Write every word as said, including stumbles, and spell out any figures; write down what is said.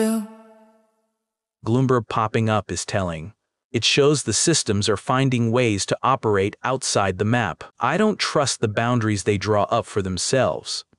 will. Gloomberg popping up is telling. It shows the systems are finding ways to operate outside the map. I don't trust the boundaries they draw up for themselves.